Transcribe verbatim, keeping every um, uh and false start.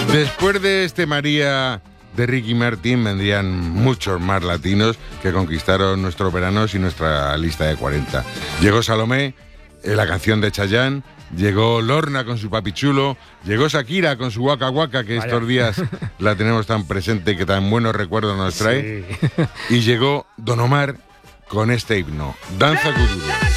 Después de este María de Ricky Martin vendrían muchos más latinos que conquistaron nuestros veranos y nuestra lista de cuarenta. Llegó Salomé, eh, la canción de Chayanne, llegó Lorna con su Papi Chulo, llegó Shakira con su Waka Waka, que Vaya. estos días la tenemos tan presente y que tan buenos recuerdos nos trae, sí. Y llegó Don Omar con este himno, Danza Kuduro.